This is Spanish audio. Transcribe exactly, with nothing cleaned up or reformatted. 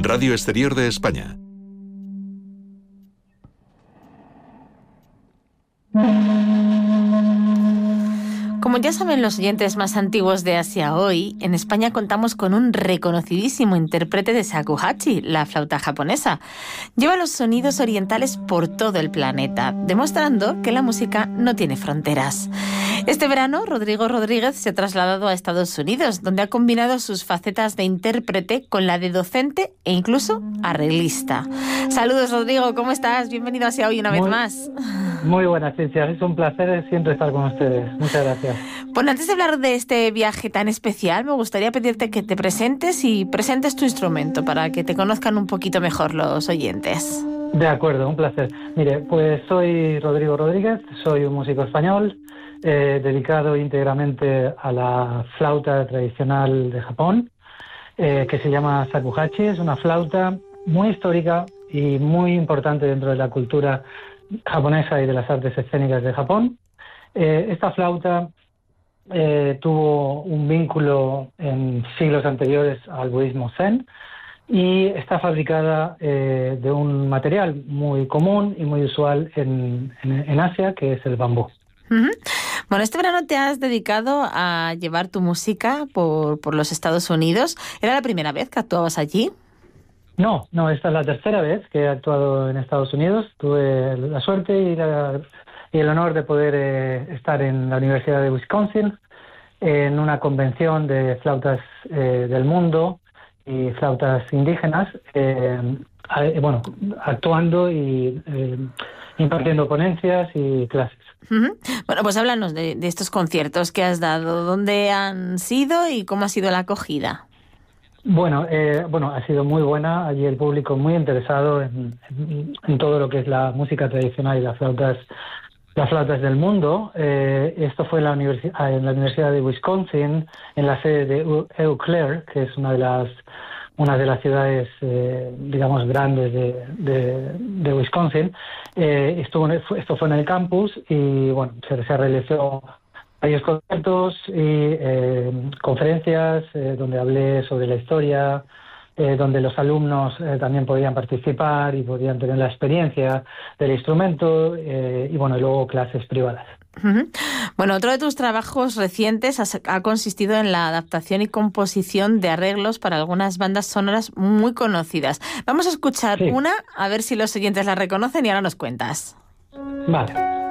Radio Exterior de España. Como ya saben los oyentes más antiguos de Asia Hoy, en España contamos con un reconocidísimo intérprete de shakuhachi, la flauta japonesa. Lleva los sonidos orientales por todo el planeta, demostrando que la música no tiene fronteras. Este verano, Rodrigo Rodríguez se ha trasladado a Estados Unidos, donde ha combinado sus facetas de intérprete con la de docente e incluso arreglista. Saludos, Rodrigo, ¿cómo estás? Bienvenido a Asia Hoy una muy, vez más. Muy buenas, Cintia. Es un placer siempre estar con ustedes. Muchas gracias. Bueno, antes de hablar de este viaje tan especial, me gustaría pedirte que te presentes y presentes tu instrumento para que te conozcan un poquito mejor los oyentes. De acuerdo, un placer. Mire, pues soy Rodrigo Rodríguez, soy un músico español eh, dedicado íntegramente a la flauta tradicional de Japón, eh, que se llama shakuhachi. Es una flauta muy histórica y muy importante dentro de la cultura japonesa y de las artes escénicas de Japón. Eh, esta flauta eh, tuvo un vínculo en siglos anteriores al budismo zen y está fabricada eh, de un material muy común y muy usual en, en, en Asia, que es el bambú. Uh-huh. Bueno, este verano te has dedicado a llevar tu música por, por los Estados Unidos. ¿Era la primera vez que actuabas allí? No, no, esta es la tercera vez que he actuado en Estados Unidos. Tuve la suerte y, la, y el honor de poder eh, estar en la Universidad de Wisconsin en una convención de flautas eh, del mundo y flautas indígenas, eh, eh, bueno, actuando y eh, impartiendo ponencias y clases. Uh-huh. Bueno, pues háblanos de, de estos conciertos que has dado, dónde han sido y cómo ha sido la acogida. Bueno, eh, bueno, ha sido muy buena. Allí el público muy interesado en, en, en todo lo que es la música tradicional y las flautas, las flautas del mundo. Eh, esto fue en la, universi- en la Universidad de Wisconsin, en la sede de Eau Claire, que es una de las una de las ciudades, eh, digamos, grandes de, de, de Wisconsin. Eh, estuvo, esto fue en el campus y bueno, se, se realizó varios conciertos y eh, conferencias eh, donde hablé sobre la historia, eh, donde los alumnos eh, también podían participar y podían tener la experiencia del instrumento eh, y bueno, y luego clases privadas. Uh-huh. Bueno, otro de tus trabajos recientes ha, ha consistido en la adaptación y composición de arreglos para algunas bandas sonoras muy conocidas. Vamos a escuchar sí. una, a ver si los oyentes la reconocen y ahora nos cuentas. Vale.